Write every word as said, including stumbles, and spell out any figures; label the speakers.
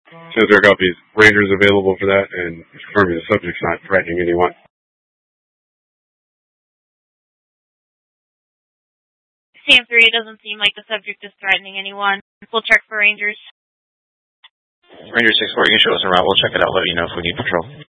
Speaker 1: Since there are copies, Rangers available for that, and confirming the subject's not threatening anyone.
Speaker 2: Sam three, it doesn't seem like the subject is threatening anyone. We'll check for Rangers.
Speaker 3: Ranger six four, you can show us around. We'll check it out, let you know if we need patrol.